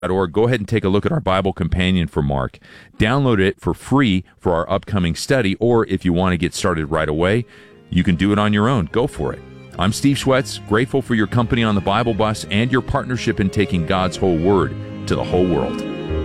Mark.org. Go ahead and take a look at our Bible Companion for Mark. Download it for free for our upcoming study, or if you want to get started right away, you can do it on your own. Go for it. I'm Steve Schwetz, grateful for your company on the Bible Bus and your partnership in taking God's whole Word to the whole world.